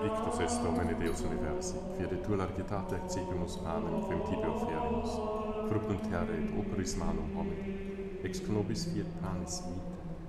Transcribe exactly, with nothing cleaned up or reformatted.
Benedictus est Domine Deus Universi, fiat et tua largitate accipimus panem femtibio ferimus, fructum terra et operis manum homini, ex nobis fiat panis vitae,